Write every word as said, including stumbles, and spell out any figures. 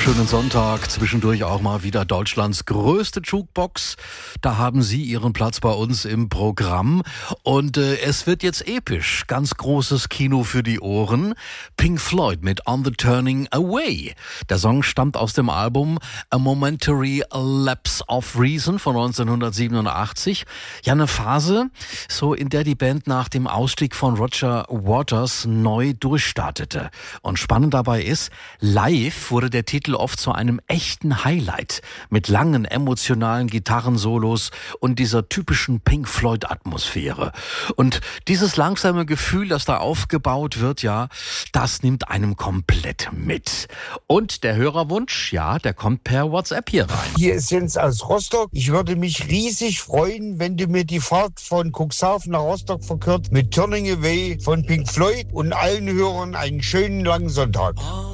Schönen Sonntag, zwischendurch auch mal wieder Deutschlands größte Jukebox. Da haben Sie Ihren Platz bei uns im Programm und äh, es wird jetzt episch. Ganz großes Kino für die Ohren. Pink Floyd mit On the Turning Away. Der Song stammt aus dem Album A Momentary Lapse of Reason von neunzehnhundertsiebenundachtzig. Ja, eine Phase, so in der die Band nach dem Ausstieg von Roger Waters neu durchstartete. Und spannend dabei ist, live wurde der Titel oft zu einem echten Highlight mit langen emotionalen Gitarrensolos und dieser typischen Pink Floyd-Atmosphäre. Und dieses langsame Gefühl, das da aufgebaut wird, ja, das nimmt einem komplett mit. Und der Hörerwunsch, ja, der kommt per WhatsApp hier rein. Hier ist Jens aus Rostock. Ich würde mich riesig freuen, wenn du mir die Fahrt von Cuxhaven nach Rostock verkürzt mit Turning Away von Pink Floyd und allen Hörern einen schönen langen Sonntag.